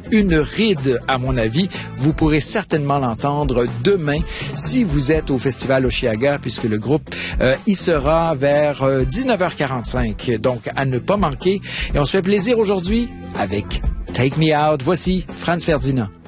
une ride, à mon avis. Vous pourrez certainement l'entendre demain si vous êtes au Festival Osheaga, puisque le groupe y sera vers 19h45. Donc, à ne pas manquer. Et on se fait plaisir aujourd'hui avec Take Me Out. Voici Franz Ferdinand.